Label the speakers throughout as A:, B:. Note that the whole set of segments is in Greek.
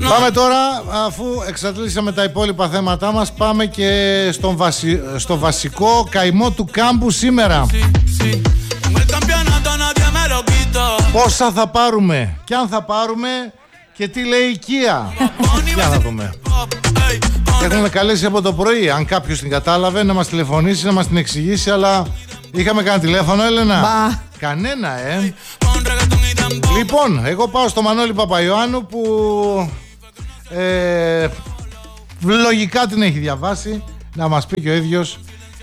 A: Πάμε τώρα, αφού εξαντλήσαμε τα υπόλοιπα θέματά μας, πάμε και στο βασικό καημό του κάμπου σήμερα. Πόσα θα πάρουμε και αν θα πάρουμε και τι λέει η Kia. Για να δούμε. Έχουμε καλέσει από το πρωί, αν κάποιος την κατάλαβε, να μας τηλεφωνήσει, να μας την εξηγήσει, αλλά είχαμε κανένα τηλέφωνο, Έλενα? Κανένα, Λοιπόν, εγώ πάω στο Μανώλη Παπαϊωάννου που λογικά την έχει διαβάσει, να μας πει και ο ίδιος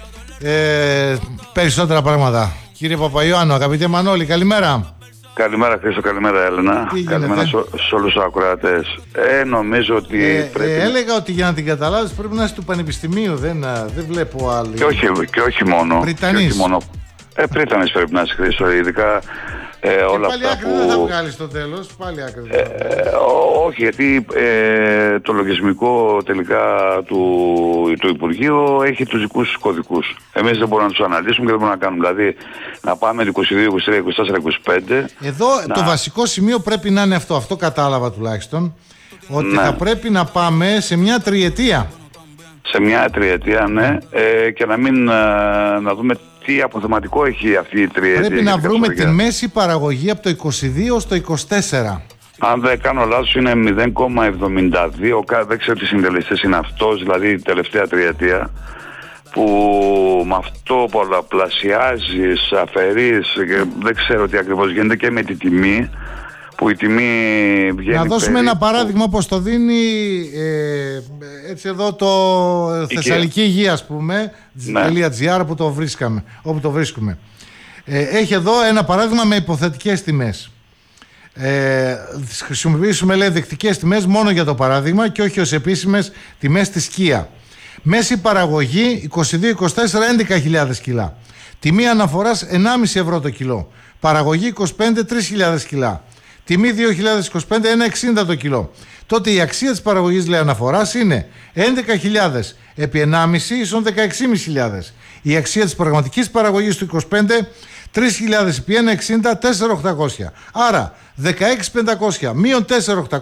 A: περισσότερα πράγματα. Κύριε Παπαϊωάννου, αγαπητέ Μανώλη, καλημέρα.
B: Καλημέρα Χρήστο, καλημέρα Έλενα. Καλημέρα σε όλους τους ακροατές. Νομίζω ότι πρέπει...
A: Έλεγα ότι για να την καταλάβεις πρέπει να είσαι του πανεπιστημίου, δεν βλέπω άλλη.
B: Και όχι μόνο.
A: Βρυτανής.
B: Πρίτανης πρέπει να είσαι Χρήστο, ειδικά όλα
A: πάλι
B: αυτά
A: άκρη
B: που...
A: δεν θα βγάλεις στο τέλος, πάλι άκρη
B: όχι, γιατί το λογισμικό τελικά του Υπουργείου έχει τους δικούς κωδικούς. Εμείς δεν μπορούμε να τους αναλύσουμε και δεν μπορούμε να κάνουμε. Δηλαδή να πάμε 22, 23, 24, 25.
A: Εδώ το βασικό σημείο πρέπει να είναι αυτό κατάλαβα τουλάχιστον, ότι θα πρέπει να πάμε σε μια τριετία.
B: Σε μια τριετία, ναι, και να μην να δούμε τι αποθεματικό έχει αυτή η τριετία.
A: Πρέπει να βρούμε τη μέση παραγωγή από το 22 στο 24.
B: Αν δεν κάνω λάθος είναι 0,72, δεν ξέρω τι συντελεστές είναι αυτός, δηλαδή η τελευταία τριετία, που με αυτό πολλαπλασιάζεις, αφαιρείς και δεν ξέρω τι ακριβώς γίνεται και με τη τιμή, που η τιμή βγαίνει.
A: Να δώσουμε ένα παράδειγμα όπως το δίνει έτσι εδώ το Θεσσαλική Υγεία, ας πούμε, .gr, που το βρίσκαμε, όπου το βρίσκουμε. Έχει εδώ ένα παράδειγμα με υποθετικές τιμές. Χρησιμοποιήσουμε, λέει, δεκτικές τιμές μόνο για το παράδειγμα και όχι ως επίσημες τιμές της Kia. Μέση παραγωγή 22-24, 11.000 κιλά. Τιμή αναφοράς 1,5 ευρώ το κιλό. Παραγωγή 25, 3.000 κιλά. Τιμή 2025, 1,60 το κιλό. Τότε η αξία της παραγωγής, λέει, αναφοράς είναι 11.000 επί 1,5 ίσον 16.500. Η αξία της πραγματικής παραγωγής του 25, 3.000 επί 1,60, 4.800. Άρα 16.500 μείον 4.800,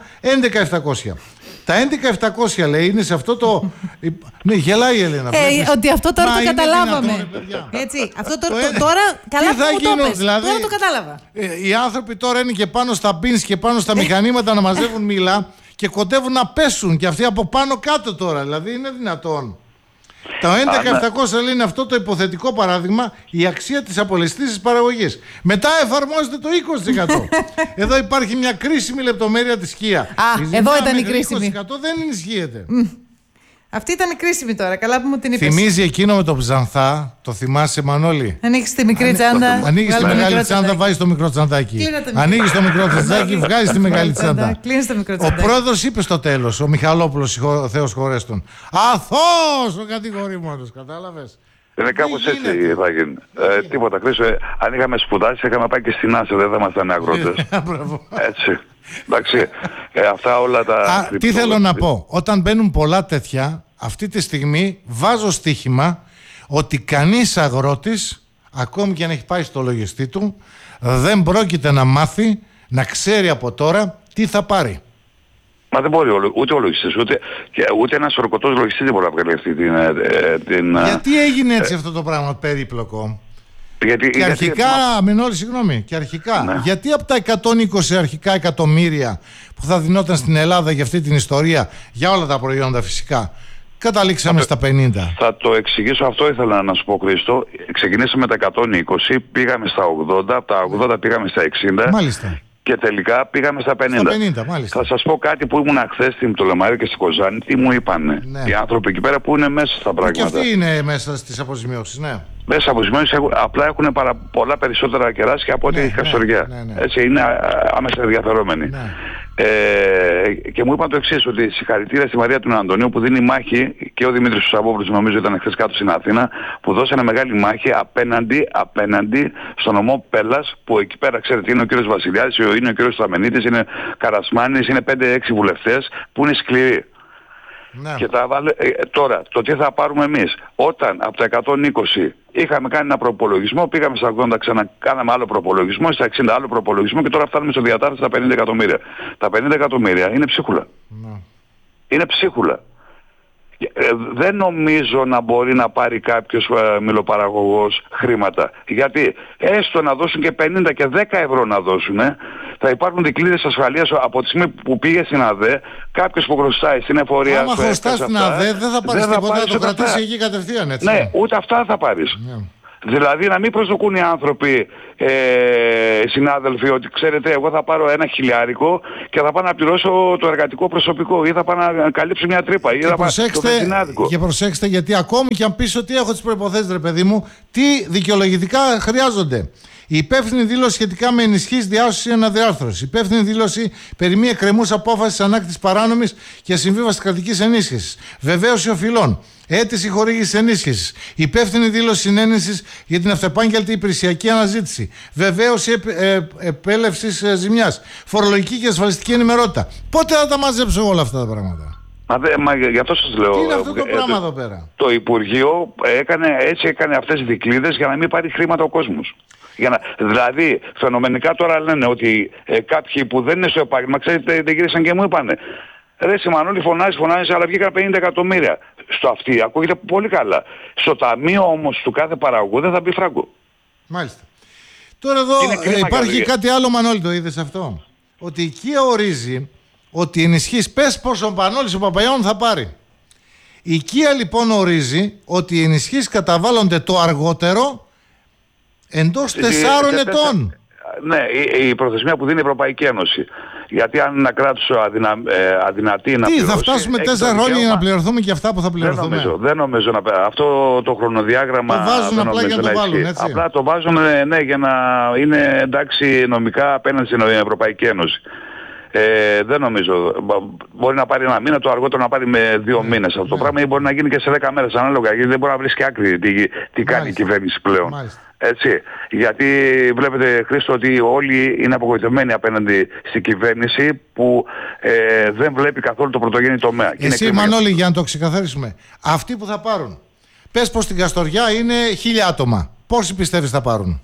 A: 11.700. Τα 11.700, λέει, είναι σε αυτό το... Ναι, γελάει η Ελένα.
C: Ότι αυτό τώρα το καταλάβαμε. Έτσι, αυτό τώρα καλά που μου το πες.
A: Δηλαδή,
C: τώρα το κατάλαβα.
A: Οι άνθρωποι τώρα είναι και πάνω στα bins και πάνω στα μηχανήματα να μαζεύουν μήλα και κοντεύουν να πέσουν και αυτοί από πάνω κάτω τώρα. Δηλαδή είναι δυνατόν. Το 11.700, λέει, είναι αυτό το υποθετικό παράδειγμα, η αξία της απολεστήσης παραγωγής. Μετά εφαρμόζεται το 20%. Εδώ υπάρχει μια κρίσιμη λεπτομέρεια της Kia.
C: Εδώ ήταν η κρίσιμη.
A: 20% δεν ενισχύεται.
C: Αυτή ήταν η κρίσιμη τώρα, καλά που μου την είπες.
A: Θυμίζει εκείνο με τον Ψανθά, το θυμάσαι, Μανώλη?
C: Ανοίγεις τη μικρή τσάντα.
A: Ανοίγεις τη μεγάλη τσάντα, βάζεις το μικρό τσαντάκι. Ανοίγεις το μικρό τσαντάκι, βγάζεις τη μεγάλη τσάντα. Ο πρόεδρος είπε στο τέλος, ο Μιχαλόπουλος, ο Θεός χωρέστον, αθώος ο κατηγορούμενος, κατάλαβες?
B: Είναι κάπως έτσι θα γίνει. Τίποτα, Χρήστο. Αν είχαμε σπουδάσει, είχαμε πάει και στην Άσο, δεν θα ήμασταν αγρότες. Έτσι. Εντάξει. Αυτά όλα τα...
A: Τι θέλω να πω. Όταν μπαίνουν πολλά τέτοια, αυτή τη στιγμή βάζω στοίχημα ότι κανείς αγρότης, ακόμη και αν έχει πάει στο λογιστή του, δεν πρόκειται να μάθει, να ξέρει από τώρα τι θα πάρει.
B: Μα δεν μπορεί ούτε ο λογιστής, ούτε ένας ορκωτός λογιστής δεν μπορεί να βγάλει αυτή την...
A: Γιατί έγινε έτσι αυτό το πράγμα περίπλοκο? Και αρχικά, Μενόλη, συγγνώμη, και αρχικά, ναι. Γιατί από τα 120 αρχικά εκατομμύρια που θα δινόταν στην Ελλάδα για αυτή την ιστορία, για όλα τα προϊόντα φυσικά, καταλήξαμε στα 50?
B: Θα το εξηγήσω, αυτό ήθελα να σου πω, Χρήστο. Ξεκινήσαμε τα 120, πήγαμε στα 80, από τα 80 πήγαμε στα 60.
A: Μάλιστα.
B: Και τελικά πήγαμε στα 50.
A: Στα 50, μάλιστα.
B: Θα σας πω κάτι που ήμουν χθες στην Πτολεμαΐδη και στη Κοζάνη, τι μου είπανε.
A: Ναι.
B: Οι άνθρωποι εκεί πέρα που είναι μέσα στα πράγματα.
A: Και αυτοί είναι μέσα στις αποζημιώσεις, ναι.
B: Μέσα αποζημιώσεις απλά έχουν πολλά περισσότερα κεράσια από ό,τι η Καστοριά.
A: Ναι.
B: Έτσι, είναι άμεσα ενδιαφερόμενοι.
A: Ναι.
B: Και μου είπαν το εξής, ότι συγχαρητήρια στη Μαρία του Αντωνίου που δίνει μάχη, και ο Δημήτρης Σαββόπουλος νομίζω ήταν χθες κάτω στην Αθήνα, που δώσανε μεγάλη μάχη απέναντι στον νομό Πέλλας, που εκεί πέρα ξέρετε είναι ο κύριος Βασιλιάδης, είναι ο κύριος Σταμενίτης, είναι Καρασμάνης, είναι 5-6 βουλευτές που είναι σκληροί.
A: Ναι.
B: Και τα βάλε, τώρα, το τι θα πάρουμε εμείς. Όταν από τα 120 είχαμε κάνει ένα προπολογισμό, πήγαμε στα 80, ξανακάναμε άλλο προπολογισμό, στα 60 άλλο προπολογισμό και τώρα φτάνουμε στο διατάφτα στα 50 εκατομμύρια. Τα 50 εκατομμύρια είναι ψίχουλα.
A: Ναι.
B: Είναι ψίχουλα. Δεν νομίζω να μπορεί να πάρει κάποιος μιλοπαραγωγός χρήματα. Γιατί έστω να δώσουν και 50 και 10 ευρώ να δώσουν, θα υπάρχουν δικλείδες ασφαλείας από τη στιγμή που πήγε στην ΑΔΕ, κάποιος που χρωστάει στην εφορία.
A: Άμα χρωστάς στην ΑΔΕ δεν θα πάρεις τίποτα, θα το κρατήσεις εκεί κατευθείαν, έτσι.
B: Ναι, ούτε αυτά θα πάρεις. Ναι. Δηλαδή να μην προσδοκούν οι άνθρωποι, συνάδελφοι, ότι ξέρετε εγώ θα πάρω 1 χιλιάρικο και θα πάω να πληρώσω το εργατικό προσωπικό ή θα πάω να καλύψω μια τρύπα ή θα πάω το βενζινάδικο.
A: Και προσέξτε, γιατί ακόμη και αν πεις ότι έχω τις προϋποθέσεις, ρε παιδί μου, τι δικαιολογητικά χρειάζονται. Η υπεύθυνη δήλωση σχετικά με ενισχύσεις διάσωσης ή αναδιάρθρωση. Η υπεύθυνη δήλωση περί μη εκκρεμούς απόφασης ανάκτησης παράνομης και ασυμβίβαστης κρατικής ενίσχυσης. Βεβαίωση οφειλών. Αίτηση χορήγησης ενίσχυσης. Υπεύθυνη δήλωση συνένεσης για την αυτεπάγγελτη υπηρεσιακή αναζήτηση. Βεβαίωση επέλευσης ζημιάς. Φορολογική και ασφαλιστική ενημερότητα. Πότε θα τα μαζέψω όλα αυτά τα πράγματα?
B: Μα γι' αυτό σας λέω.
A: Τι είναι αυτό το πράγμα εδώ πέρα?
B: Το Υπουργείο έκανε αυτές τις δικλείδες για να μην πάρει χρήματα ο κόσμος. Δηλαδή, φαινομενικά τώρα λένε ότι κάποιοι που δεν είναι στο επάγγελμα, ξέρετε, δεν γύρισαν και μου είπανε. Ρε Σιμανόλη, φωνάζει, αλλά βγήκαν 50 εκατομμύρια. Στο αυτή ακούγεται πολύ καλά. Στο ταμείο όμως του κάθε παραγωγού δεν θα μπει φράγκο.
A: Μάλιστα. Τώρα εδώ υπάρχει κάτι άλλο, Μανώλη, το είδες αυτό? Ότι η Kia ορίζει ότι ενισχύεις, πες πόσο ο Πανόλης ο Παπαϊών θα πάρει. Η Kia λοιπόν ορίζει ότι οι ενισχύσεις καταβάλλονται το αργότερο εντός 4 ετών.
B: Ναι, η προθεσμία που δίνει η Ευρωπαϊκή Ένωση. Γιατί αν ένα κράτος αδυνατεί να πληρώσει...
A: θα φτάσουμε 4 χρόνια για να πληρωθούμε και αυτά που θα πληρωθούμε?
B: Δεν νομίζω να... Αυτό το χρονοδιάγραμμα...
A: Το βάζουν απλά για να το βάλουν, έτσι.
B: Απλά το βάζουν, ναι, για να είναι εντάξει νομικά απέναντι στην Ευρωπαϊκή Ένωση. Δεν νομίζω. Μπορεί να πάρει 1 μήνα, το αργότερο να πάρει με 2 μήνες. Αυτό το πράγμα μπορεί να γίνει και σε 10 μέρες ανάλογα. Γιατί δεν μπορεί να βρει και άκρη τι κάνει η κυβέρνηση πλέον. Έτσι. Γιατί βλέπετε, Χρήστο, ότι όλοι είναι απογοητευμένοι απέναντι στην κυβέρνηση που δεν βλέπει καθόλου το πρωτογενή τομέα.
A: Εσύ, Μανώλη, για να το ξεκαθαρίσουμε, αυτοί που θα πάρουν, πες πως στην Καστοριά είναι 1.000 άτομα. Πόσοι πιστεύεις θα πάρουν?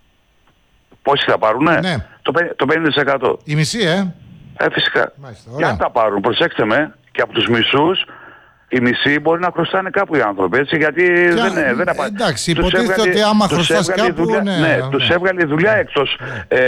B: Πόσοι θα πάρουνε?
A: Ναι.
B: Το 50%.
A: Η μισή,
B: φυσικά.
A: Μάλιστα,
B: και αν τα πάρουν, προσέξτε με, και από τους μισούς, οι μισοί μπορεί να χρωστάνε κάπου οι άνθρωποι, έτσι, γιατί δεν απαντάνε.
A: Εντάξει, υποτίθεται ότι άμα χρωστάς κάπου,
B: τους έβγαλε η δουλειά εκτός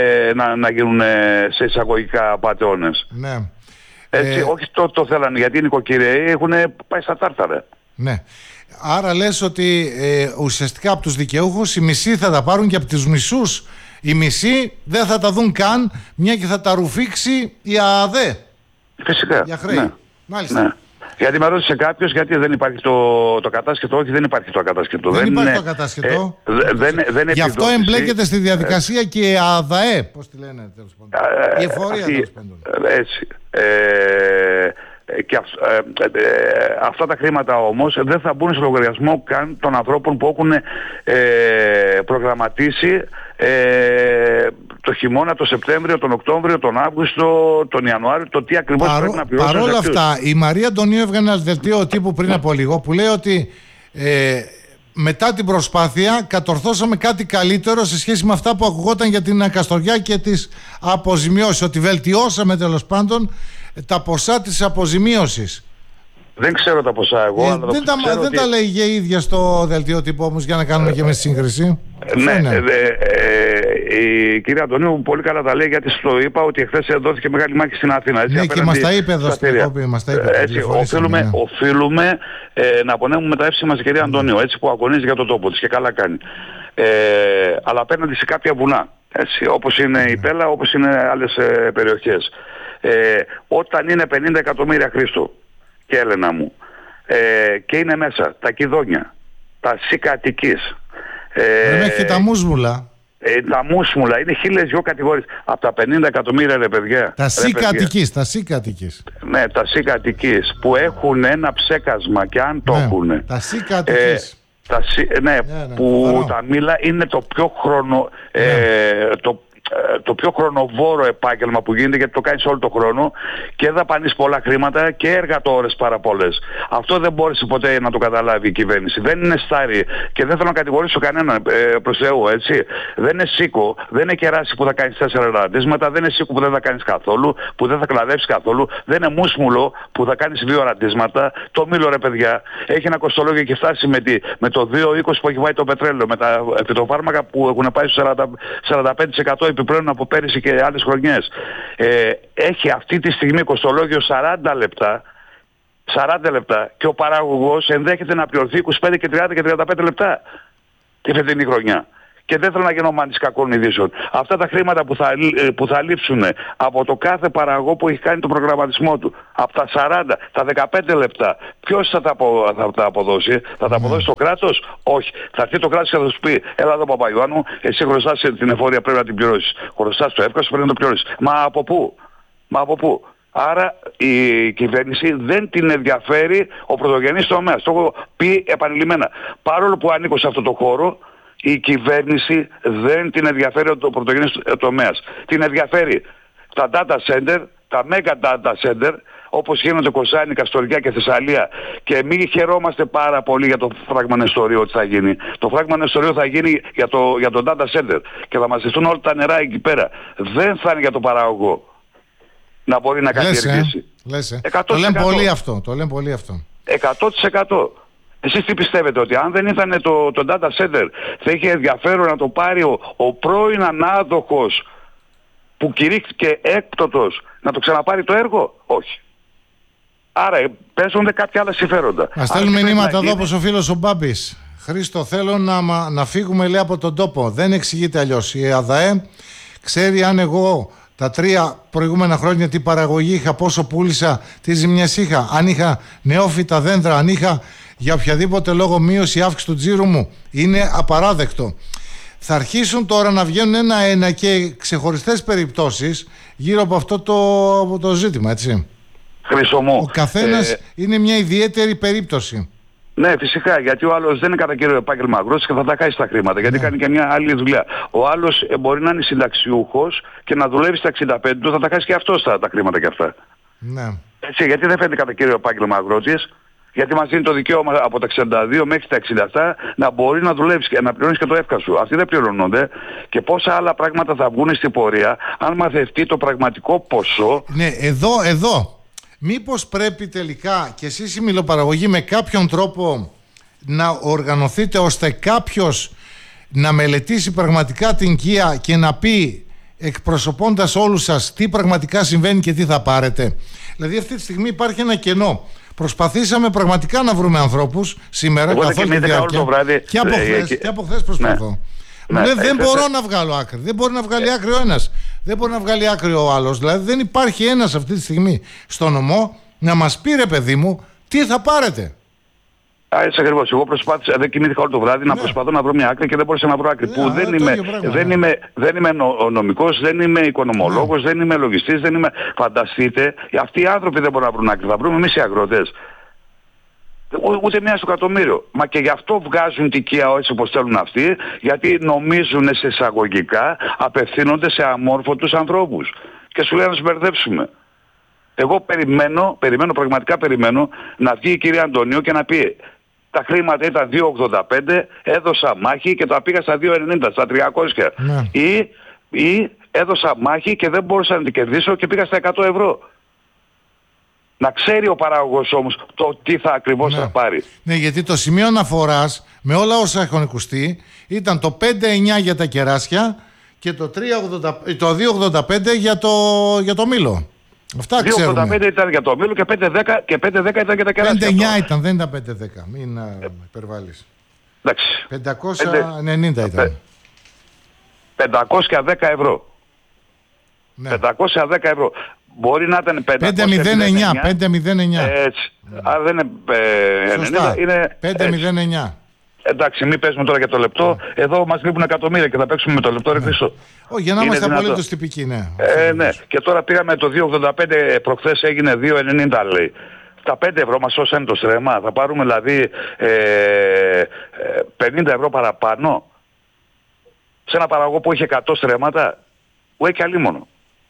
B: να γίνουν σε εισαγωγικά πατεώνες.
A: Ναι.
B: Έτσι, όχι το θέλανε, γιατί οι νοικοκυρέοι έχουν πάει στα τάρταρα.
A: Ναι. Άρα λες ότι ουσιαστικά από τους δικαιούχους οι μισοί θα τα πάρουν και από τους μισούς οι μισοί δεν θα τα δουν καν, μια και θα τα ρουφήξει η ΑΔΕ.
B: Φυσικά.
A: Για χρέη.
B: Ναι.
A: Μάλιστα.
B: Ναι. Γιατί με ρώτησε κάποιος γιατί δεν υπάρχει το κατάσχετο. Όχι, δεν υπάρχει το κατάσχετο.
A: Δεν υπάρχει το κατάσχετο. Γι' αυτό εμπλέκεται στη διαδικασία και η ΑΔΑΕ. Πώς τη λένε, τέλος πάντων. Η εφορία, τέλος πάντων.
B: Έτσι. Και αυτά τα χρήματα όμως δεν θα μπουν στο λογαριασμό καν των ανθρώπων που έχουν προγραμματίσει το χειμώνα, το Σεπτέμβριο, τον Οκτώβριο, τον Αύγουστο, τον Ιανουάριο, το τι ακριβώς πρέπει να πληρώσουν.
A: Παρ' όλα αυτά, η Μαρία Αντωνίου έβγανε ένα δελτίο τύπου πριν από λίγο που λέει ότι μετά την προσπάθεια κατορθώσαμε κάτι καλύτερο σε σχέση με αυτά που ακουγόταν για την Καστοριά και τις αποζημιώσεις, ότι βελτιώσαμε τέλος πάντων τα ποσά της αποζημίωσης.
B: Δεν ξέρω τα ποσά εγώ, αλλά
A: δεν τα λέει η ίδια στο δελτίο τύπου όμως, για να κάνουμε και με σύγκριση.
B: Ναι, η κυρία Αντωνίου πολύ καλά τα λέει, γιατί στο είπα ότι εχθές δόθηκε μεγάλη μάχη στην Αθήνα. Έτσι,
A: ναι, και μας τα είπε εδώ στην Ευρώπη.
B: Οφείλουμε να απονέμουμε τα εύσημα μας, κυρία Αντωνίου, έτσι, που αγωνίζει για τον τόπο της και καλά κάνει. Αλλά απέναντι σε κάποια βουνά, έτσι, όπως είναι η Πέλα, όπως είναι άλλες περιοχές. Όταν είναι 50 εκατομμύρια, Χρήστο και Έλενα μου, και είναι μέσα τα Κιδόνια, τα Σίκα Αττικής,
A: μέχρι και τα Μούσμουλα.
B: Τα Μούσμουλα είναι 1.002 κατηγορίες. Από τα 50 εκατομμύρια, ρε παιδιά.
A: Τα Σίκα Αττικής.
B: Ναι, τα Σίκα Αττικής που έχουν ένα ψέκασμα, και αν το έχουν.
A: Τα Σίκα Αττικής.
B: Που τα μήλα είναι το πιο το πιο χρονοβόρο επάγγελμα που γίνεται, γιατί το κάνεις όλο τον χρόνο και δαπανείς πολλά χρήματα και εργατόρες πάρα πολλές. Αυτό δεν μπόρεσε ποτέ να το καταλάβει η κυβέρνηση. Δεν είναι στάρι και δεν θέλω να κατηγορήσω κανέναν προς Θεού, έτσι. Δεν είναι σίκο, δεν είναι κεράσι που θα κάνεις 4 ραντίσματα, δεν είναι σίκο που δεν θα κάνεις καθόλου, που δεν θα κλαδέψεις καθόλου, δεν είναι μούσμουλο που θα κάνεις 2 ραντίσματα. Το μήλο, ρε παιδιά, έχει ένα κοστολόγιο και φτάσει με το 2,20 που έχει βάλει το πετρέλαιο, με τα φυτοφάρμακα που έχουν πάει στο 45% επιπλέον από πέρυσι και άλλες χρονιές. Έχει αυτή τη στιγμή κοστολόγιο 40 λεπτά και ο παραγωγός ενδέχεται να πληρωθεί 25 και 30 και 35 λεπτά τη φετινή χρονιά. Και δεν θέλω να γίνω μάνης κακών ειδήσεων. Αυτά τα χρήματα που θα λείψουν από το κάθε παραγωγό που έχει κάνει τον προγραμματισμό του, από τα 40, τα 15 λεπτά, ποιος θα τα αποδώσει? Θα τα αποδώσει το κράτος? Όχι. Θα έρθει το κράτος και θα σου πει, έλα εδώ Παπαϊωάννου, εσύ χρωστάς την εφορία, πρέπει να την πληρώσεις. Χρωστάς το εύκολο, πρέπει να το πληρώσεις. Μα από πού? Άρα η κυβέρνηση δεν την ενδιαφέρει ο πρωτογενής τομέας. Το έχω πει επανειλημμένα. Παρόλο που ανήκω σε αυτό το χώρο, η κυβέρνηση δεν την ενδιαφέρει ο πρωτογενής τομέας. Την ενδιαφέρει τα data center, τα mega data center, όπως γίνονται Κοζάνη, Καστοριά και Θεσσαλία. Και εμείς χαιρόμαστε πάρα πολύ για το φράγμα Νεστορίου ότι θα γίνει. Το φράγμα Νεστορίου θα γίνει για το data center και θα μαζευτούν όλα τα νερά εκεί πέρα. Δεν θα είναι για το παραγωγό να μπορεί να καλλιεργήσει.
A: Το λένε πολύ αυτό.
B: 100%. Εσείς τι πιστεύετε, ότι αν δεν ήταν το data center θα είχε ενδιαφέρον να το πάρει ο πρώην ανάδοχος που κηρύχθηκε έκπτωτος να το ξαναπάρει το έργο? Όχι. Άρα παίζονται κάποια άλλα συμφέροντα.
A: Μας στέλνουν μηνύματα εδώ όπως ο φίλος ο Μπάμπης. Χρήστο, θέλω να φύγουμε, λέει, από τον τόπο. Δεν εξηγείται αλλιώς. Η ΑΔΑΕ ξέρει αν εγώ τα 3 προηγούμενα χρόνια τι παραγωγή είχα, πόσο πούλησα, τι ζημιές είχα, αν είχα νεόφυτα δέντρα, αν είχα για οποιαδήποτε λόγο μείωση ή αύξηση του τζίρου μου. Είναι απαράδεκτο. Θα αρχίσουν τώρα να βγαίνουν ένα-ένα και ξεχωριστές περιπτώσεις γύρω από αυτό το ζήτημα, έτσι.
B: Χρυσό μου.
A: Ο καθένας είναι μια ιδιαίτερη περίπτωση.
B: Ναι, φυσικά, γιατί ο άλλος δεν είναι κατά κύριο επάγγελμα αγρότης και θα τα χάσει τα χρήματα, γιατί κάνει και μια άλλη δουλειά. Ο άλλος μπορεί να είναι συνταξιούχος και να δουλεύει στα 65 του, θα τα χάσει και αυτός τα χρήματα και αυτά.
A: Ναι.
B: Έτσι, γιατί δεν φαίνεται κατά κύριο επάγγελμα αγρότης? Γιατί μας δίνει το δικαίωμα από τα 62 μέχρι τα 67 να μπορεί να δουλεύεις και να πληρώνεις και το εύκα σου. Αυτοί δεν πληρώνονται. Και πόσα άλλα πράγματα θα βγουν στην πορεία αν μαθευτεί το πραγματικό ποσό.
A: Ναι, εδώ. Μήπως πρέπει τελικά και εσείς οι μιλοπαραγωγοί με κάποιον τρόπο να οργανωθείτε ώστε κάποιος να μελετήσει πραγματικά την οικία και να πει, εκπροσωπώντας όλους σας, τι πραγματικά συμβαίνει και τι θα πάρετε? Δηλαδή αυτή τη στιγμή υπάρχει ένα κενό. Προσπαθήσαμε πραγματικά να βρούμε ανθρώπους σήμερα καθ' όλη τη διάρκεια. Και από χθες προσπαθώ. Δεν μπορώ να βγάλω άκρη. Δεν μπορεί να βγάλει άκρη ο ένας. Δεν μπορεί να βγάλει άκρη ο άλλος. Δηλαδή δεν υπάρχει ένας αυτή τη στιγμή στο νομό να μας πει, ρε παιδί μου, τι θα πάρετε.
B: Έτσι ακριβώς. Εγώ προσπάθησα, δεν κοιμήθηκα όλο το βράδυ να προσπαθώ να βρω μια άκρη και δεν μπορούσα να βρω άκρη. Που δεν είμαι νομικός, δεν είμαι οικονομολόγος, δεν είμαι λογιστής, δεν είμαι. Φανταστείτε, αυτοί οι άνθρωποι δεν μπορούν να βρουν άκρη. Θα βρούμε εμείς οι αγρότες. Ούτε μία στο εκατομμύριο. Μα και γι' αυτό βγάζουν την οικία έτσι όπως θέλουν αυτοί, γιατί νομίζουν σε εισαγωγικά, απευθύνονται σε αμόρφωτους ανθρώπους. Και σου λέει να τους μπερδέψουμε. Εγώ πραγματικά περιμένω να βγει η κυρία Αντωνίου και να πει τα χρήματα ήταν 2,85, έδωσα μάχη και τα πήγα στα 2,90, στα 300. Ναι. Ή έδωσα μάχη και δεν μπορούσα να την κερδίσω και πήγα στα 100 ευρώ. Να ξέρει ο παραγωγός όμως το τι θα ακριβώς θα πάρει. Ναι,
A: γιατί το σημείο αναφοράς με όλα όσα έχουν ακουστεί ήταν το 5,9 για τα κεράσια και το 2,85 για το μήλο. Αυτά ξέρουμε.
B: 2,85 ήταν για το μήλο και 5,10 ήταν για τα κεράσια.
A: 5,9 ήταν, δεν ήταν 5,10. Μην υπερβάλλεις.
B: Εντάξει.
A: 590 ήταν.
B: 510 ευρώ. Ναι. 510 ευρώ. Μπορεί να ήταν
A: 5,09.
B: Έτσι. Άρα δεν είναι 90, είναι
A: 5,09.
B: Εντάξει, μην παίζουμε τώρα για το λεπτό. Εδώ μας λείπουν εκατομμύρια και θα παίξουμε με το λεπτό, ρε Χρήστο.
A: Όχι, για να είμαστε απολύτως τυπικοί, ναι.
B: Ναι. Και τώρα πήγαμε το 2,85, προχθές έγινε 2,90 λέει. Τα 5 ευρώ μας σώσανε το στρέμμα. Θα πάρουμε δηλαδή 50 ευρώ παραπάνω σε ένα παραγωγό που είχε 100 στρέμματα. που έχει αλίμονο.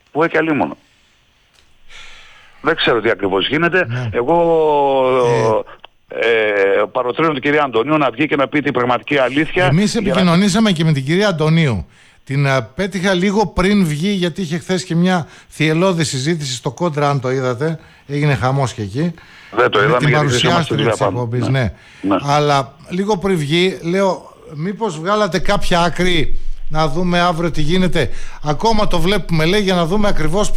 B: Δεν ξέρω τι ακριβώς γίνεται.
A: Ναι.
B: Εγώ παροτρύνω την κυρία Αντωνίου να βγει και να πει την πραγματική αλήθεια.
A: Εμείς επικοινωνήσαμε και με την κυρία Αντωνίου. Την πέτυχα λίγο πριν βγει, γιατί είχε χθες και μια θυελλώδη συζήτηση στο Κόντρα, αν το είδατε. Έγινε χαμός και εκεί.
B: Δεν το είδαμε,
A: την παρουσιάστρια της εκπομπής, ναι. Αλλά λίγο πριν βγει, λέω, μήπως βγάλατε κάποια άκρη να δούμε αύριο τι γίνεται. Ακόμα το βλέπουμε, λέει, για να δούμε ακριβώς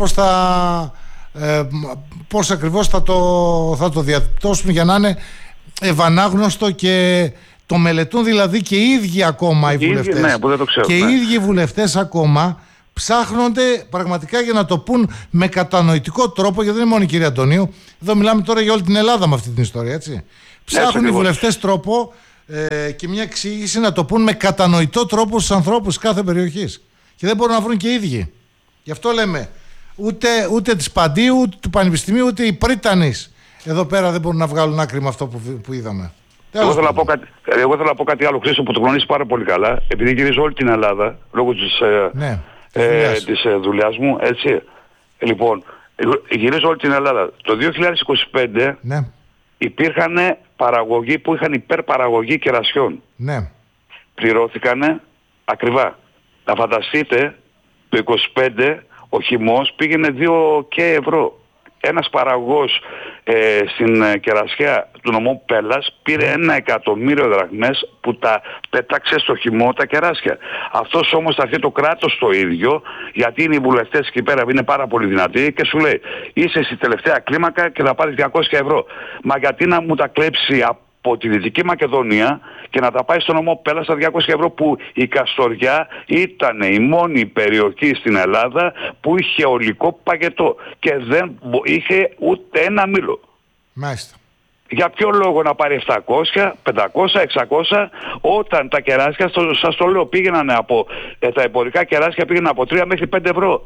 A: πώς ακριβώς θα το διατυπώσουμε για να είναι ευανάγνωστο και το μελετούν δηλαδή και οι ίδιοι ακόμα οι βουλευτές.
B: Ναι, που δεν το ξέρω,
A: και οι ίδιοι οι βουλευτές ακόμα ψάχνονται πραγματικά για να το πούν με κατανοητικό τρόπο, γιατί δεν είναι μόνο η κυρία Αντωνίου. Εδώ μιλάμε τώρα για όλη την Ελλάδα με αυτή την ιστορία, έτσι. Ψάχνουν οι βουλευτές τρόπο και μια εξήγηση να το πούν με κατανοητό τρόπο στους ανθρώπους κάθε περιοχής. Και δεν μπορούν να βρουν και οι ίδιοι. Γι' αυτό λέμε, ούτε της Παντίου, ούτε του Πανεπιστημίου, ούτε οι πρίτανεις εδώ πέρα δεν μπορούν να βγάλουν άκρη με αυτό που είδαμε.
B: Εγώ θέλω να πω κάτι άλλο, Χρήστο, που το γνωρίζεις πάρα πολύ καλά, επειδή γυρίζω όλη την Ελλάδα λόγω της δουλειάς μου, έτσι. Λοιπόν, γυρίζω όλη την Ελλάδα. Το 2025 υπήρχαν παραγωγοί που είχαν υπερπαραγωγή κερασιών.
A: Ναι.
B: Πληρώθηκαν ακριβά. Να φανταστείτε, το 25 ο χυμός πήγαινε 2 και ευρώ. Ένας παραγωγός στην κερασιά του νομού Πέλλας πήρε 1.000.000 δραχμές που τα πέταξε στο χυμό τα κεράσια. Αυτός όμως θα έρθει το κράτος το ίδιο, γιατί είναι οι βουλευτές εκεί πέρα, είναι πάρα πολύ δυνατοί, και σου λέει είσαι στη τελευταία κλίμακα και θα πάρεις 200 ευρώ. Μα γιατί να μου τα κλέψει από τη Δυτική Μακεδονία και να τα πάει στο νομό Πέλλα στα 200 ευρώ, που η Καστοριά ήταν η μόνη περιοχή στην Ελλάδα που είχε ολικό παγετό και δεν είχε ούτε ένα μήλο.
A: Μάλιστα.
B: Για ποιο λόγο να πάρει 700, 500, 600 όταν τα κεράσια, σας το λέω, πήγαιναν από τα εμπορικά κεράσια πήγαιναν από 3 μέχρι 5 ευρώ.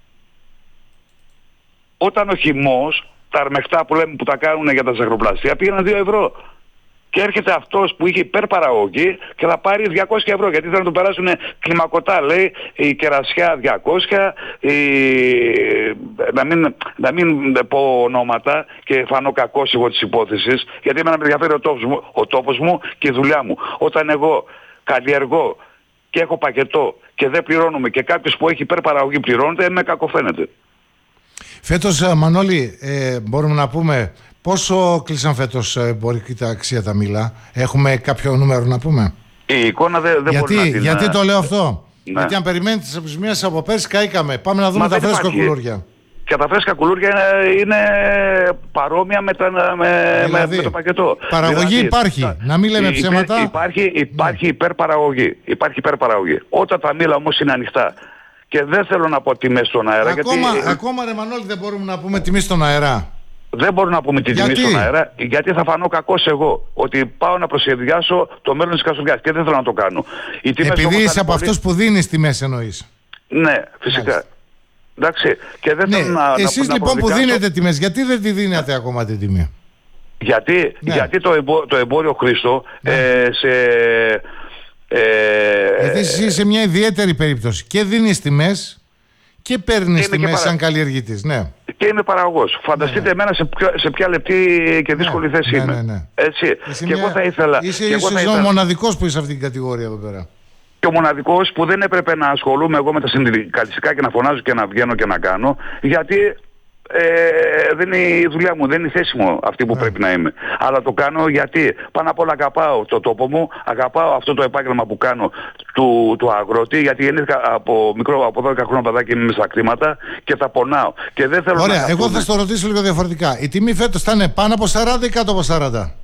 B: Όταν ο χυμός, τα αρμεχτά που λέμε που τα κάνουν για τα ζαχαροπλαστεία, πήγαιναν 2 ευρώ. Και έρχεται αυτός που είχε υπερπαραγωγή και θα πάρει 200 ευρώ, γιατί θέλουν να το περάσουν κλιμακωτά, λέει, η κερασιά 200, να μην πω ονόματα και φανώ κακός εγώ της υπόθεσης, γιατί εμένα με ενδιαφέρει ο τόπος μου και η δουλειά μου. Όταν εγώ καλλιεργώ και έχω πακετό και δεν πληρώνουμε και κάποιος που έχει υπερπαραγωγή πληρώνεται, με κακοφαίνεται.
A: Φέτος, Μανώλη, μπορούμε να πούμε πόσο κλείσαν φέτος εμπορική αξία τα μήλα? Έχουμε κάποιο νούμερο να πούμε?
B: Η εικόνα δεν μπορεί να την...
A: Γιατί το λέω αυτό? Ναι. Γιατί αν περιμένει τις επισημίες από πέρσι καήκαμε. Πάμε να δούμε τα φρέσκα κουλούρια. Και
B: τα φρέσκα κουλούρια είναι παρόμοια με το πακετό.
A: Παραγωγή δηλαδή, υπάρχει. Να μην λέμε ψέματα.
B: Υπάρχει υπερπαραγωγή. Όταν τα μήλα όμως είναι ανοιχτά, και δεν θέλω να πω τιμές στον αέρα.
A: Ακόμα ρε Μανώλη, δεν μπορούμε να πούμε τιμή στον αέρα.
B: Δεν μπορώ να πούμε τη τιμή στον αέρα, γιατί θα φανώ κακός εγώ. Ότι πάω να προσχεδιάσω το μέλλον της Καστοριάς και δεν θέλω να το κάνω.
A: Επειδή είσαι από αυτούς που δίνεις τιμές, εννοείς?
B: Ναι, φυσικά. Εντάξει. Και δεν θέλω
A: εσείς λοιπόν που δίνετε τιμές, γιατί δεν τη δίνετε ακόμα την τιμή?
B: Γιατί το εμπόριο, Χρήστο,
A: γιατί εσύ είσαι μια ιδιαίτερη περίπτωση. Και δίνεις τιμές και παίρνεις τιμές σαν καλλιεργητής. Ναι.
B: Και είμαι παραγωγός. Φανταστείτε εμένα σε ποια λεπτή και δύσκολη θέση είμαι.
A: Ναι.
B: Έτσι. Και εγώ θα ήθελα...
A: Είσαι ο μοναδικός που είσαι σε αυτήν την κατηγορία εδώ πέρα.
B: Και ο μοναδικός που δεν έπρεπε να ασχολούμαι εγώ με τα συνδικαλιστικά και να φωνάζω και να βγαίνω και να κάνω, γιατί δεν είναι η δουλειά μου, δεν είναι η θέση μου αυτή που πρέπει να είμαι. Αλλά το κάνω γιατί πάνω απ' όλα αγαπάω το τόπο μου, αγαπάω αυτό το επάγγελμα που κάνω του αγρότη, γιατί γεννήθηκα από 12 χρόνια παιδάκι, είμαι στα κτήματα και τα πονάω. Και δεν θέλω.
A: Ωραία, εγώ θα στο ρωτήσω λίγο διαφορετικά. Η τιμή φέτος θα είναι πάνω από 40 ή κάτω από 40?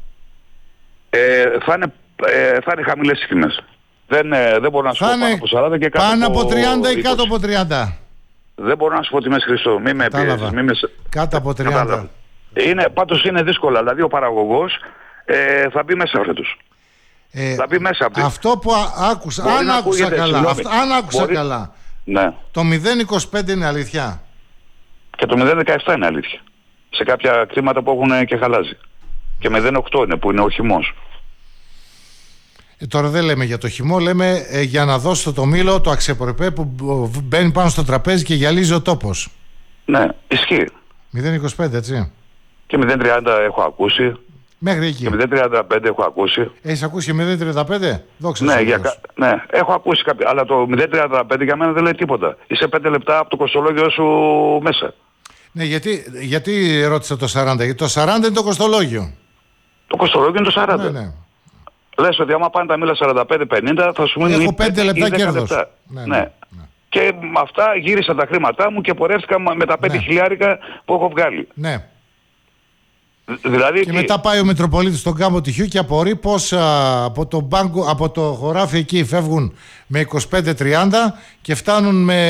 B: Θα είναι χαμηλές οι τιμές. Δεν μπορώ να σου πω πάνω από 40 και κάτω
A: πάνω από 30 ή κάτω από 30?
B: Δεν μπορώ να σου πω τιμές, Χριστό. Μη με πιέζεις.
A: Κάτω από 30.
B: Πάντως είναι δύσκολα. Δηλαδή ο παραγωγός θα μπει μέσα φέτος. Θα μπει μέσα.
A: Αυτό που άκουσα, αν άκουσα καλά,
B: ναι.
A: Το 0,25 είναι αλήθεια?
B: Και το 0,17 είναι αλήθεια. Σε κάποια κτήματα που έχουν και χαλάζει. Και 0,8 είναι που είναι ο χυμός.
A: Τώρα δεν λέμε για το χυμό, λέμε για να δώσω το μήλο, το αξιοπρεπέ που μπαίνει πάνω στο τραπέζι και γυαλίζει ο τόπος.
B: Ναι, ισχύει.
A: 0,25 έτσι.
B: Και 0,30 έχω ακούσει.
A: Μέχρι εκεί.
B: Και 0,35 έχω ακούσει.
A: Έχεις ακούσει και 0,35? Δόξα
B: Ναι,
A: σου.
B: ναι, έχω ακούσει κάποια. Αλλά το 0,35 για μένα δεν λέει τίποτα. Είσαι 5 λεπτά από το κοστολόγιο σου μέσα.
A: Ναι, γιατί ρώτησα το 40? Γιατί το 40 είναι το κοστολόγιο.
B: Το κοστολόγιο είναι το 40.
A: Ναι, ναι.
B: Λες ότι άμα πάνε τα μήλα 45-50 θα σου μείνει.
A: Έχω 5 λεπτά κέρδος.
B: Ναι. Και με αυτά γύρισα τα χρήματά μου και πορεύτηκα με τα 5 χιλιάρικα που έχω βγάλει.
A: Ναι.
B: Δηλαδή,
A: και μετά πάει ο Μητροπολίτης στον κάμπο τυχιού και απορεί πως από το χωράφι εκεί φεύγουν με 25-30 και φτάνουν με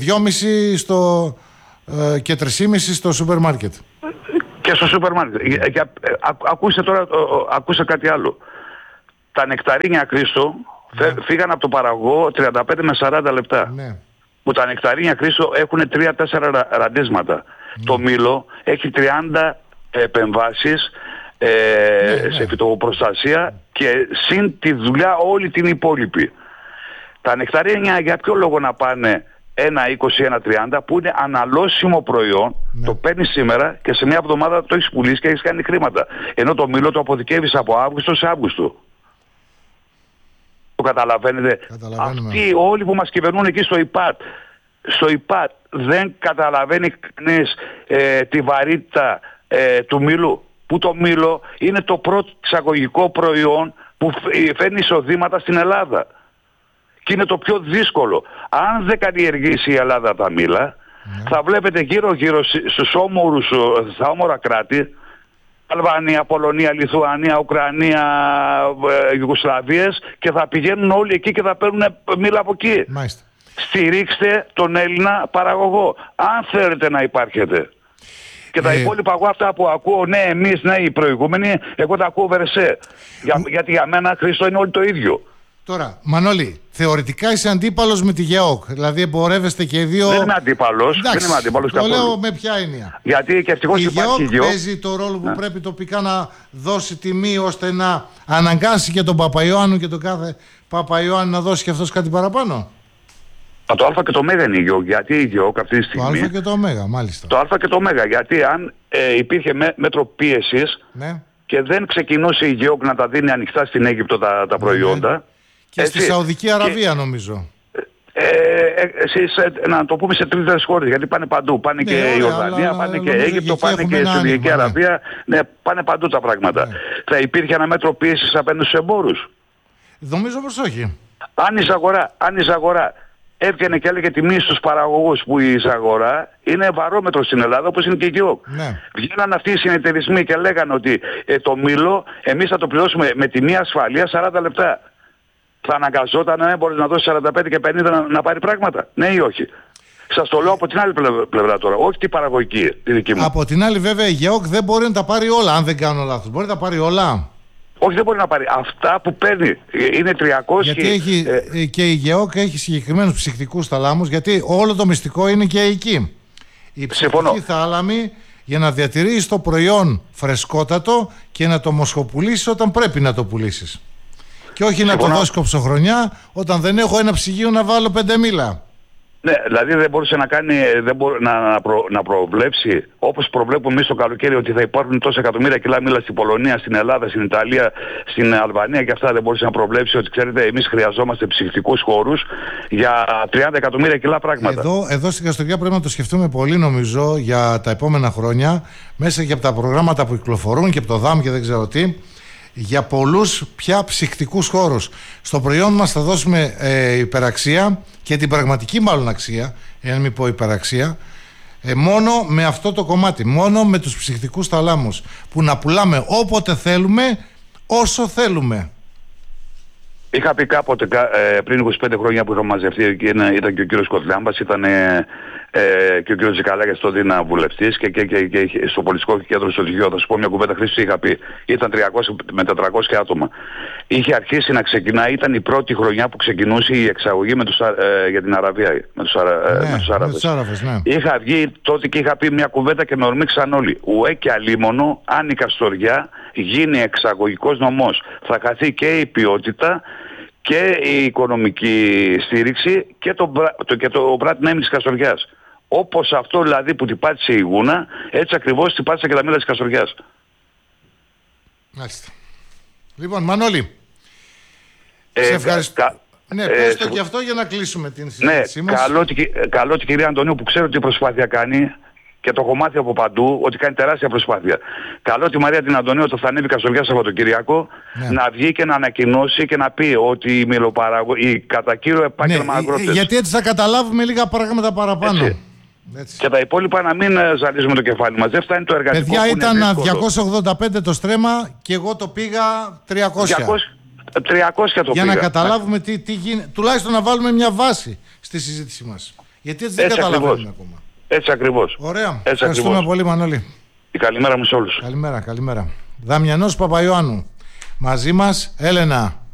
A: 2,5 και 3,5 στο σούπερ μάρκετ.
B: Και στο σούπερ μάρκετ. Ακούσε κάτι άλλο. Τα νεκταρίνια, Χρήστο, φύγαν από το παραγωγό 35 με 40 λεπτά.
A: Ναι.
B: Που τα νεκταρίνια, Χρήστο, έχουν 3-4 ραντίσματα. Το μήλο έχει 30 επεμβάσεις σε φυτοπροστασία και συν τη δουλειά όλη την υπόλοιπη. Τα νεκταρίνια για ποιο λόγο να πάνε 1,20-1,30 που είναι αναλώσιμο προϊόν, το παίρνεις σήμερα και σε μια εβδομάδα το έχεις πουλήσει και έχεις κάνει χρήματα. Ενώ το μήλο το αποθηκεύεις από Αύγουστο σε Αύγουστο. Το καταλαβαίνετε? Αυτοί όλοι που μας κυβερνούν εκεί στο ΙΠΑΤ δεν καταλαβαίνει κανείς τη βαρύτητα του μήλου, που το μήλο είναι το πρώτο εξαγωγικό προϊόν που φέρνει εισοδήματα στην Ελλάδα και είναι το πιο δύσκολο. Αν δεν καλλιεργήσει η Ελλάδα τα μήλα, θα βλέπετε γύρω-γύρω στα όμορα κράτη, Αλβανία, Πολωνία, Λιθουανία, Ουκρανία, Ιουγκοσλαβίες, και θα πηγαίνουν όλοι εκεί και θα παίρνουν μήλα από εκεί.
A: Μάλιστα.
B: Στηρίξτε τον Έλληνα παραγωγό, αν θέλετε να υπάρχετε. Και τα υπόλοιπα εγώ αυτά που ακούω, ναι εμείς, ναι οι προηγούμενοι, εγώ τα ακούω βερεσέ. Γιατί για μένα, Χρήστο, είναι όλοι το ίδιο.
A: Τώρα, Μανώλη, θεωρητικά είσαι αντίπαλος με τη ΓΕΟΚ. Δηλαδή εμπορεύεστε και οι δύο.
B: Δεν είμαι αντίπαλος. Δεν είμαι αντίπαλος
A: καθόλου. Το λέω με ποια έννοια.
B: Γιατί και ευτυχώς υπάρχει
A: η ΓΕΟΚ παίζει το ρόλο που πρέπει τοπικά να δώσει τιμή ώστε να αναγκάσει και τον Παπαϊωάννου και τον κάθε Παπαϊωάννου να δώσει και αυτός κάτι παραπάνω.
B: Το Α και το Ω είναι η ΓΕΟΚ. Γιατί η ΓΕΟΚ αυτή τη στιγμή.
A: Το Α και το Ω, μάλιστα.
B: Το Α και το Ω. Γιατί αν υπήρχε μέτρο πίεσης και δεν ξεκινούσε η ΓΕΟΚ να τα δίνει ανοιχτά στην Αίγυπτο τα προϊόντα.
A: Και στη Σαουδική Αραβία νομίζω.
B: Να το πούμε σε τρίτες χώρες, γιατί πάνε παντού. Πάνε και η Ιορδανία, πάνε και Αίγυπτο, πάνε και η Σαουδική Αραβία. Ναι, πάνε παντού τα πράγματα. Θα υπήρχε ένα μέτρο πίεσης απέναντι στους εμπόρους?
A: Νομίζω πως όχι.
B: Αν η εισαγορά έβγαινε και έλεγε τιμή στους παραγωγούς, που η εισαγορά είναι βαρόμετρο στην Ελλάδα, όπως είναι και η ΓΕΟΚ. Βγαίναν αυτοί οι συνεταιρισμοί και λέγανε ότι το μήλο εμείς θα το πληρώσουμε με τιμή ασφαλεία 40 λεπτά. Θα αναγκαζόταν να μπορεί να δώσει 45 και 50 να πάρει πράγματα? Ναι ή όχι? Σας το λέω από την άλλη πλευρά τώρα, όχι την παραγωγική, τη δική μου.
A: Από την άλλη βέβαια η ΓΕΟΚ δεν μπορεί να τα πάρει όλα, αν δεν κάνω λάθος. Μπορεί να τα πάρει όλα.
B: Όχι, δεν μπορεί να πάρει. Αυτά που παίρνει είναι 300.
A: Γιατί και η ΓΕΟΚ έχει συγκεκριμένους ψυχτικούς θαλάμους, γιατί όλο το μυστικό είναι και εκεί. Η ψυχτική θάλαμη για να διατηρήσεις το προϊόν φρεσκότατο και να το μοσχοπουλήσεις όταν πρέπει να το πουλήσεις. Και όχι να το δώσει κοψοχρονιά όταν δεν έχω ένα ψυγείο να βάλω 5 μήλα.
B: Ναι, δηλαδή δεν μπορούσε να κάνει, να προβλέψει, όπως προβλέπουμε εμείς το καλοκαίρι, ότι θα υπάρχουν τόσα εκατομμύρια κιλά μήλα στην Πολωνία, στην Ελλάδα, στην Ιταλία, στην Αλβανία και αυτά. Δεν μπορούσε να προβλέψει ότι, ξέρετε, εμείς χρειαζόμαστε ψυχτικούς χώρους για 30 εκατομμύρια κιλά πράγματα.
A: Εδώ στην Καστοριά πρέπει να το σκεφτούμε πολύ, νομίζω, για τα επόμενα χρόνια, μέσα και από τα προγράμματα που κυκλοφορούν και από το ΔΑΜ και δεν ξέρω τι, για πολλούς πια ψυχτικούς χώρους. Στο προϊόν μας θα δώσουμε υπεραξία και την πραγματική μάλλον αξία, εάν μην πω υπεραξία, μόνο με αυτό το κομμάτι, μόνο με τους ψυχτικούς θαλάμους, που να πουλάμε όποτε θέλουμε, όσο θέλουμε.
B: Είχα πει κάποτε πριν 25 χρόνια που είχαμε μαζευτεί, ήταν και ο κύριος Κοτλάμπας, ήταν και ο κύριος Ζικαλάκης τότε να βουλευτής και στο πολιτικό κέντρο στο Τυχείο. Θα σου πω μια κουβέντα, Χρήστο, είχα πει. Ήταν 300 με 400 άτομα. Είχε αρχίσει να ξεκινάει, ήταν η πρώτη χρονιά που ξεκινούσε η εξαγωγή για την Αραβία, με τους Άραβες.
A: Ναι.
B: Είχα βγει τότε και είχα πει μια κουβέντα και με ορμήξαν όλοι. Ουέ και αλίμονο, αν η Καστοριά γίνει εξαγωγικός νομός θα χαθεί και η ποιότητα και η οικονομική στήριξη και το brand name της Καστοριάς. Όπως αυτό δηλαδή που την πάτησε η Γούνα, έτσι ακριβώς την πάτησε και τα μήλα της Καστοριάς.
A: Μάλιστα. Λοιπόν, Μανώλη, σε ευχαριστώ. Ναι, πες το και αυτό για να κλείσουμε την συζήτησή μας.
B: Καλό την κυρία Αντωνίου που ξέρω τι προσπάθεια κάνει και το έχω μάθει από παντού ότι κάνει τεράστια προσπάθεια. Καλό τη Μαρία την Αντωνίου όταν θα ανέβει η Καστοριά Σαββατοκύριακο να βγει και να ανακοινώσει και να πει ότι η κατά κύριο επάγγελμα αγρότες.
A: Γιατί έτσι θα καταλάβουμε λίγα πράγματα παραπάνω.
B: Έτσι. Και τα υπόλοιπα να μην ζαλίζουμε το κεφάλι μας. Δεν φτάνει το εργατικό.
A: Παιδιά, ήταν 285 το στρέμμα και εγώ το πήγα 300.
B: 300 το
A: για να καταλάβουμε τι γίνεται. Τουλάχιστον να βάλουμε μια βάση στη συζήτησή μας. Γιατί έτσι δεν καταλαβαίνουμε ακόμα.
B: Έτσι ακριβώς.
A: Ωραία. Ευχαριστούμε πολύ, Μανώλη.
B: Καλημέρα μου σε όλους.
A: Καλημέρα. Δαμιανός Παπαϊωάννου. Μαζί μας Έλενα.